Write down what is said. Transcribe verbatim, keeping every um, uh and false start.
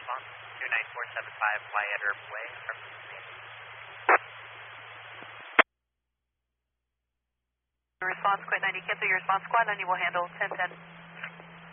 response. two nine four seven five Wyatt Earp Way. Response, Quit ninety, cancel your response squad, ninety will handle ten ten.